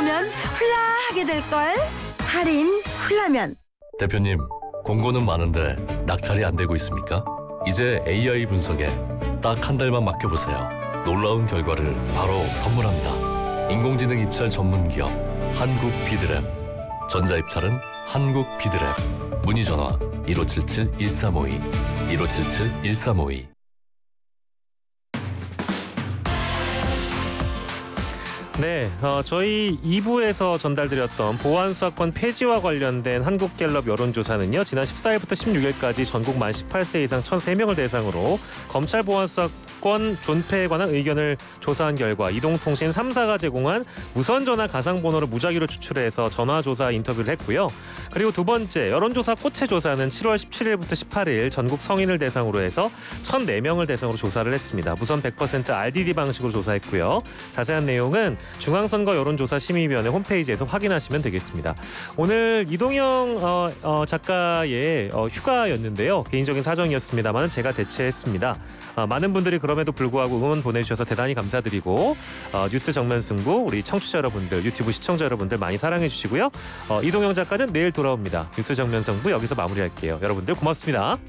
하면 훌라하게 될걸. 할인 훌라면. 대표님, 공고는 많은데 낙찰이 안 되고 있습니까? 이제 AI 분석에 딱 한 달만 맡겨보세요. 놀라운 결과를 바로 선물합니다. 인공지능 입찰 전문 기업 한국 비드랩. 전자입찰은 한국 비드랩. 문의 전화 1577-1352 1577-1352. 네, 저희 2부에서 전달드렸던 보안수사권 폐지와 관련된 한국갤럽 여론조사는요. 지난 14일부터 16일까지 전국 만 18세 이상 1,003명을 대상으로 검찰 보안수사권 존폐에 관한 의견을 조사한 결과 이동통신 3사가 제공한 무선전화 가상번호를 무작위로 추출해서 전화조사 인터뷰를 했고요. 그리고 두 번째 여론조사 꽃의조사는 7월 17일부터 18일 전국 성인을 대상으로 해서 1,004명을 대상으로 조사를 했습니다. 무선 100% RDD 방식으로 조사했고요. 자세한 내용은 중앙선거 여론조사 심의위원회 홈페이지에서 확인하시면 되겠습니다. 오늘 이동영 작가의 휴가였는데요. 개인적인 사정이었습니다만 제가 대체했습니다. 많은 분들이 그럼에도 불구하고 응원 보내주셔서 대단히 감사드리고 뉴스 정면 승부 우리 청취자 여러분들, 유튜브 시청자 여러분들 많이 사랑해 주시고요. 이동영 작가는 내일 돌아옵니다. 뉴스 정면 승부 여기서 마무리할게요. 여러분들 고맙습니다.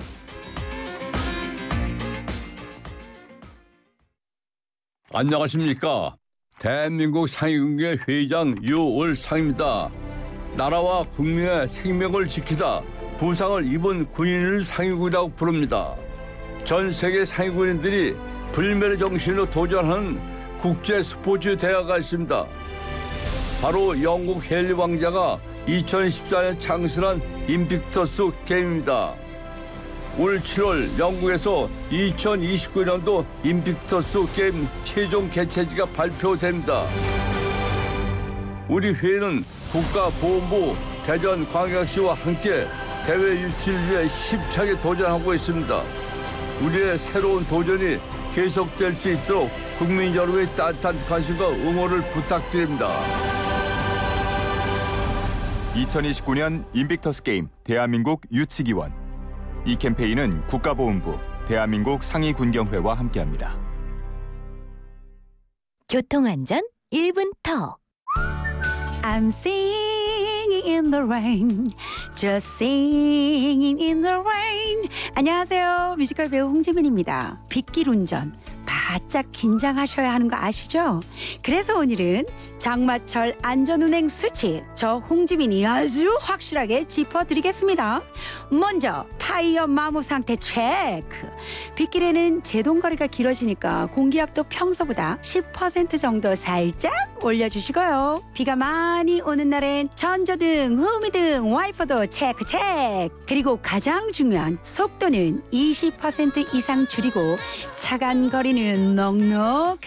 안녕하십니까. 대한민국 상위군의 회장 유올상입니다. 나라와 국민의 생명을 지키다 부상을 입은 군인을 상위군이라고 부릅니다. 전 세계 상위군인들이 불멸의 정신으로 도전하는 국제 스포츠 대회가 있습니다. 바로 영국 헨리 왕자가 2014년 창설한 인빅터스 게임입니다. 올 7월 영국에서 2029년도 인빅터스 게임 최종 개최지가 발표됩니다. 우리 회는 국가보훈부 대전광역시와 함께 대회 유치를 위해 힘차게 도전하고 있습니다. 우리의 새로운 도전이 계속될 수 있도록 국민 여러분의 따뜻한 관심과 응원을 부탁드립니다. 2029년 인빅터스 게임 대한민국 유치기원. 이 캠페인은 국가보훈부, 대한민국 상위군경회와 함께합니다. 교통안전 1분 턱. I'm singing in the rain, just singing in the rain. 안녕하세요. 뮤지컬 배우 홍지민입니다. 빗길 운전 바짝 긴장하셔야 하는 거 아시죠? 그래서 오늘은 장마철 안전운행 수칙 저 홍지민이 아주 확실하게 짚어드리겠습니다. 먼저 타이어 마모 상태 체크. 빗길에는 제동거리가 길어지니까 공기압도 평소보다 10% 정도 살짝 올려주시고요. 비가 많이 오는 날엔 전조등, 후미등, 와이퍼도 체크. 그리고 가장 중요한 속도는 20% 이상 줄이고 차간 거리는 넉넉